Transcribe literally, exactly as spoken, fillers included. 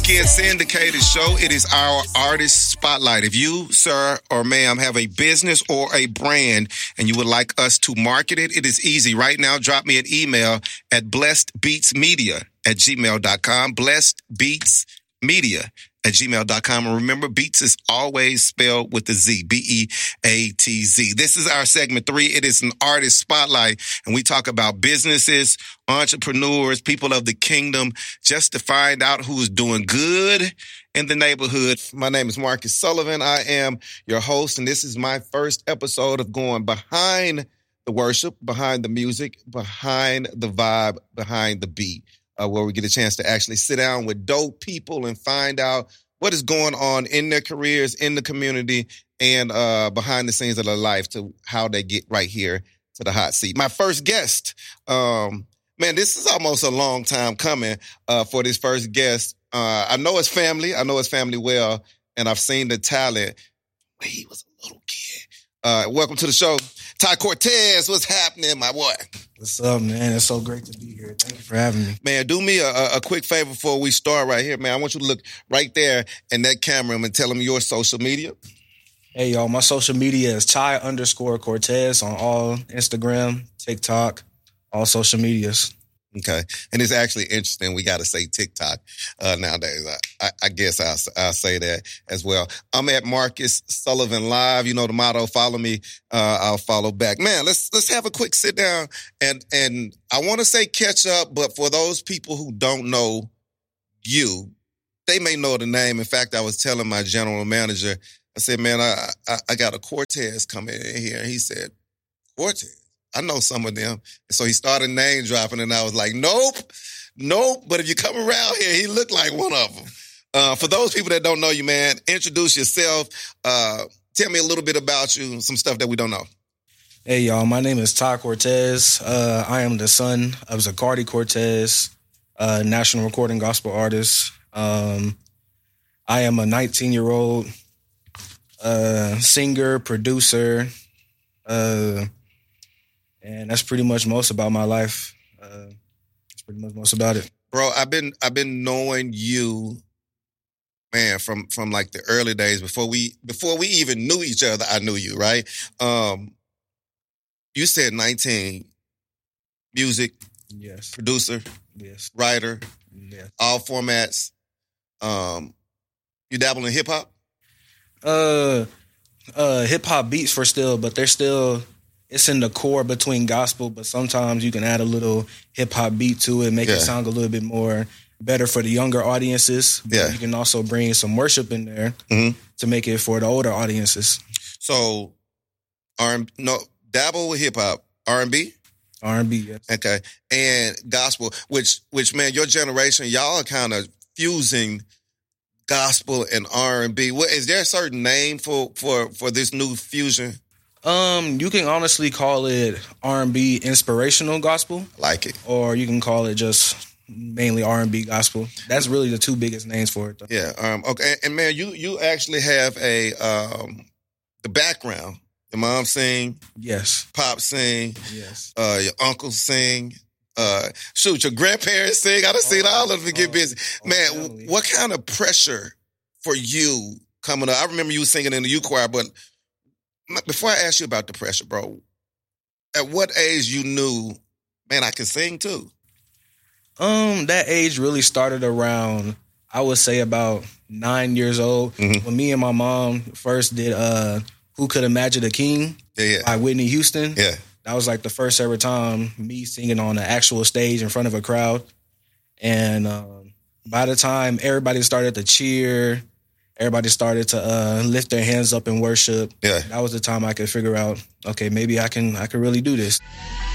weekend syndicated show. It is our Artist Spotlight. If you, sir or ma'am, have a business or a brand and you would like us to market it, it is easy. Right now, drop me an email at blessedbeatsmedia at gmail dot com. blessedbeatsmedia at gmail dot com. And remember, Beats is always spelled with a Z, B E A T Z. This is our segment three. It is an Artist Spotlight, and we talk about businesses, entrepreneurs, people of the kingdom, just to find out who's doing good in the neighborhood. My name is Marcus Sullivan. I am your host, and this is my first episode of going behind the worship, behind the music, behind the vibe, behind the beat. Uh, where we get a chance to actually sit down with dope people and find out what is going on in their careers, in the community, and uh, behind the scenes of their life to how they get right here to the hot seat. My first guest, um, man, this is almost a long time coming uh, for this first guest. Uh, I know his family. I know his family well, and I've seen the talent when he was a little kid. Uh, welcome to the show, Ty Cortez. What's happening, my boy? What's up, man? It's so great to be here. Thank you for having me. Man, do me a, a quick favor before we start right here, man. I want you to look right there in that camera and tell them your social media. Hey, y'all. My social media is Ty underscore Cortez on all Instagram, TikTok, all social medias. Okay. And it's actually interesting. We got to say TikTok uh, nowadays. I, I, I guess I'll, I'll say that as well. I'm at Marcus Sullivan Live. You know the motto, follow me, uh, I'll follow back. Man, let's let's have a quick sit down. And, and I want to say catch up, but for those people who don't know you, they may know the name. In fact, I was telling my general manager, I said, man, I, I, I got a Cortez coming in here. And he said, Cortez? I know some of them. So he started name dropping, and I was like, nope, nope. But if you come around here, he looked like one of them. Uh, for those people that don't know you, man, introduce yourself. Uh, tell me a little bit about you, some stuff that we don't know. Hey, y'all. My name is Ty Cortez. Uh, I am the son of Zacardi Cortez, uh, national recording gospel artist. Um, I am a nineteen-year-old uh, singer, producer, uh and that's pretty much most about my life. Uh, that's pretty much most about it. Bro, I've been I've been knowing you, man, from from like the early days before we before we even knew each other. I knew you, right? Um, you said nineteen, music, yes, producer, yes, writer, yes, all formats. Um, you dabble in hip hop? Uh, uh, hip hop beats for still, but they're still. It's in the core between gospel, but sometimes you can add a little hip-hop beat to it, make yeah. it sound a little bit more better for the younger audiences. But yeah. you can also bring some worship in there mm-hmm. to make it for the older audiences. So, R- no, dabble with hip-hop, R and B? R and B, yes. Okay. And gospel, which, which man, your generation, y'all are kind of fusing gospel and R and B. What, is there a certain name for, for, for this new fusion? Um, you can honestly call it R and B inspirational gospel. Like it. Or you can call it just mainly R and B gospel. That's really the two biggest names for it, though. Yeah. Um, okay. And, and man, you you actually have a um the background. Your mom sing. Yes. Pop sing. Yes. Uh, your uncle sing. Uh, shoot, your grandparents sing. I done seen all of them get busy. Man, family. What kind of pressure for you coming up? I remember you singing in the youth choir, but before I ask you about the pressure, bro, at what age you knew, man, I can sing too? Um, that age really started around, I would say about nine years old. Mm-hmm. When me and my mom first did uh, Who Could Imagine a King yeah, yeah. by Whitney Houston. Yeah. That was like the first ever time me singing on an actual stage in front of a crowd. And um, by the time everybody started to cheer, everybody started to uh, lift their hands up in worship. Yeah. That was the time I could figure out, okay, maybe I can I can really do this.